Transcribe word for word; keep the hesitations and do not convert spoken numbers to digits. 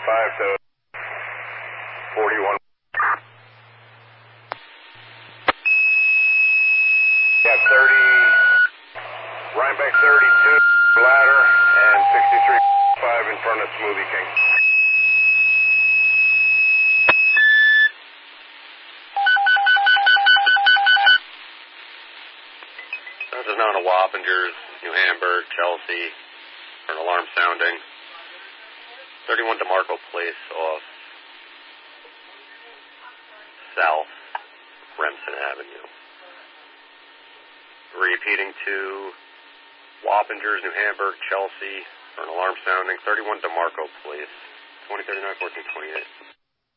five to forty-one. Yeah, thirty, Rhinebeck thirty-two, ladder, and sixty-three five in front of Smoothie King. This is known to Wappingers, New Hamburg, Chelsea, for an alarm sounding. thirty-one DeMarco Place off South Remsen Avenue. Repeating to Wappingers, New Hamburg, Chelsea, for an alarm sounding. thirty-one DeMarco Place, twenty thirty-nine, fourteen twenty-eight.